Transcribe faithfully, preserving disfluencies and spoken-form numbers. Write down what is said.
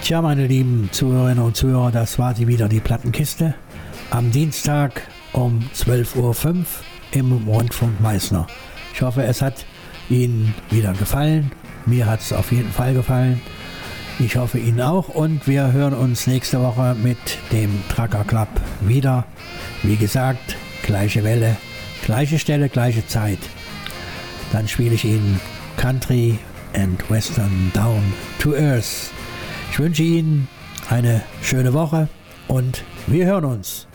Ja, meine lieben Zuhörerinnen und Zuhörer, das war sie wieder, die Plattenkiste. Am Dienstag um zwölf Uhr fünf im Rundfunk Meißner. Ich hoffe, es hat Ihnen wieder gefallen. Mir hat es auf jeden Fall gefallen. Ich hoffe Ihnen auch. Und wir hören uns nächste Woche mit dem Trucker Club wieder. Wie gesagt, gleiche Welle, gleiche Stelle, gleiche Zeit. Dann spiele ich Ihnen Country and Western Down to Earth. Ich wünsche Ihnen eine schöne Woche und wir hören uns.